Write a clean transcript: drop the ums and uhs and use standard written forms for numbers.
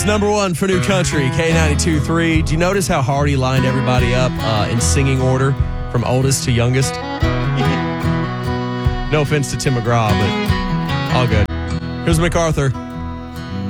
number one for New Country, K92.3. Do you notice how hard he lined everybody up in singing order from oldest to youngest? No offense to Tim McGraw, but all good. Here's MacArthur.